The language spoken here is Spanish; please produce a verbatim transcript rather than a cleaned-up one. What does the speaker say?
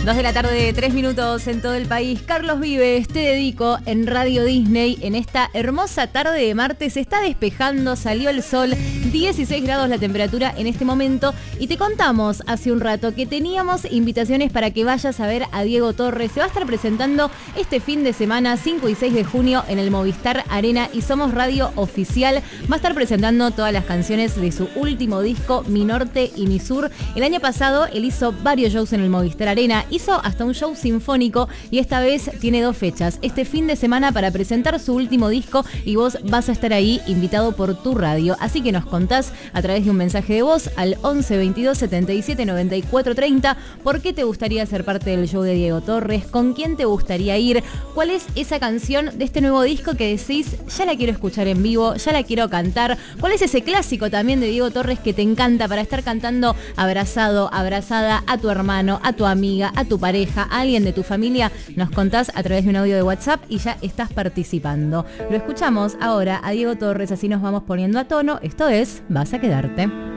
Dos de la tarde, tres minutos en todo el país. Carlos Vives, te dedico en Radio Disney. En esta hermosa tarde de martes se está despejando, salió el sol, dieciséis grados la temperatura en este momento. Y te contamos hace un rato que teníamos invitaciones para que vayas a ver a Diego Torres. Se va a estar presentando este fin de semana, cinco y seis de junio, en el Movistar Arena y Somos Radio Oficial. Va a estar presentando todas las canciones de su último disco, Mi Norte y Mi Sur. El año pasado él hizo varios shows en el Movistar Arena. Hizo hasta un show sinfónico y esta vez tiene dos fechas. Este fin de semana para presentar su último disco y vos vas a estar ahí invitado por tu radio. Así que nos contás a través de un mensaje de voz al once veintidós setenta y siete noventa y cuatro treinta por qué te gustaría ser parte del show de Diego Torres, con quién te gustaría ir, cuál es esa canción de este nuevo disco que decís, ya la quiero escuchar en vivo, ya la quiero cantar, cuál es ese clásico también de Diego Torres que te encanta para estar cantando abrazado, abrazada a tu hermano, a tu amiga, a tu pareja, a alguien de tu familia. Nos contás a través de un audio de WhatsApp y ya estás participando. Lo escuchamos ahora a Diego Torres, así nos vamos poniendo a tono. Esto es Vas a Quedarte.